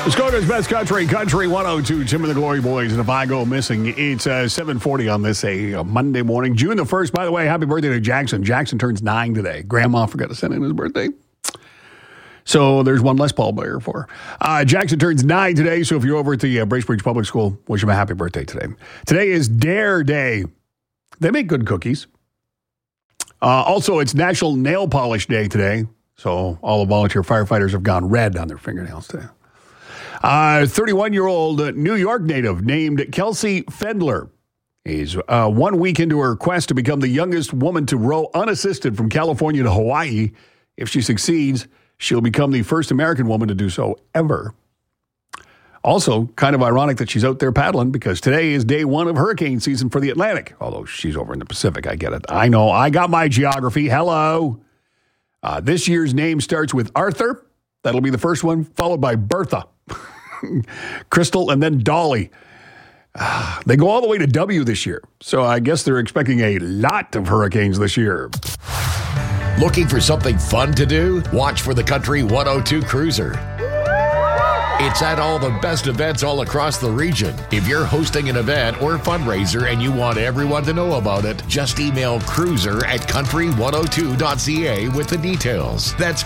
Muskoka's Best Country, Country 102, Tim and the Glory Boys. And if I go missing, it's 7:40 on this Monday morning. June the 1st, by the way, happy birthday to Jackson. Jackson turns 9 today. Grandma forgot to send in his birthday. So there's one less pallbearer for her. Jackson turns 9 today, so if you're over at the Bracebridge Public School, wish him a happy birthday today. Today is Dare Day. They make good cookies. Also, it's National Nail Polish Day today, so all the volunteer firefighters have gone red on their fingernails today. 31-year-old New York native named Kelsey Fendler is 1 week into her quest to become the youngest woman to row unassisted from California to Hawaii. If she succeeds, she'll become the first American woman to do so ever. Also, kind of ironic that she's out there paddling because today is day 1 of hurricane season for the Atlantic. Although she's over in the Pacific, I get it. I know, I got my geography. Hello. This year's name starts with Arthur. That'll be the first one, followed by Bertha, Crystal, and then Dolly. They go all the way to W this year. So I guess they're expecting a lot of hurricanes this year. Looking for something fun to do? Watch for the Country 102 Cruiser. It's at all the best events all across the region. If you're hosting an event or fundraiser and you want everyone to know about it, just email cruiser@country102.ca with the details. That's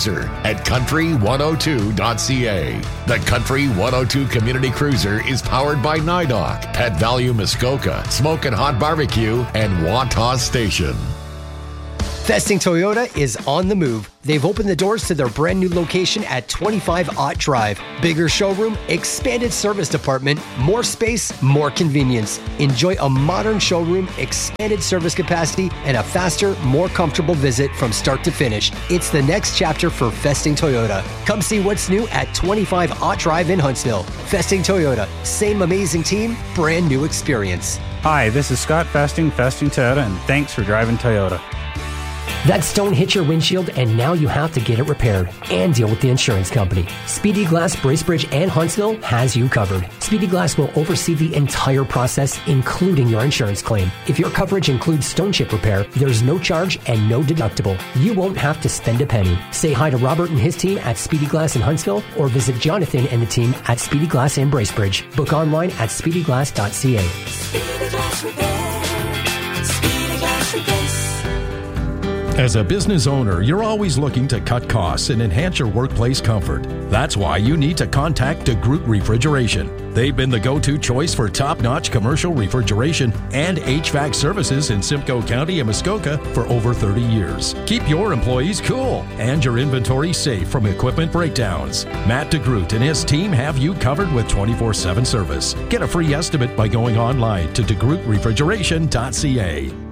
cruiser@country102.ca. The Country 102 Community Cruiser is powered by NIDOC, Pet Value Muskoka, Smokin' Hot Barbecue, and Wantagh Station. Festing Toyota is on the move. They've opened the doors to their brand new location at 25 Ott Drive. Bigger showroom, expanded service department, more space, more convenience. Enjoy a modern showroom, expanded service capacity, and a faster, more comfortable visit from start to finish. It's the next chapter for Festing Toyota. Come see what's new at 25 Ott Drive in Huntsville. Festing Toyota, same amazing team, brand new experience. Hi, this is Scott Festing Toyota, and thanks for driving Toyota. That stone hit your windshield and now you have to get it repaired and deal with the insurance company. Speedy Glass, Bracebridge, and Huntsville has you covered. Speedy Glass will oversee the entire process, including your insurance claim. If your coverage includes stone chip repair, there's no charge and no deductible. You won't have to spend a penny. Say hi to Robert and his team at Speedy Glass in Huntsville or visit Jonathan and the team at Speedy Glass in Bracebridge. Book online at speedyglass.ca. Speedy Glass Repair. Speedy Glass Repairs. As a business owner, you're always looking to cut costs and enhance your workplace comfort. That's why you need to contact DeGroot Refrigeration. They've been the go-to choice for top-notch commercial refrigeration and HVAC services in Simcoe County and Muskoka for over 30 years. Keep your employees cool and your inventory safe from equipment breakdowns. Matt DeGroot and his team have you covered with 24/7 service. Get a free estimate by going online to DeGrootRefrigeration.ca.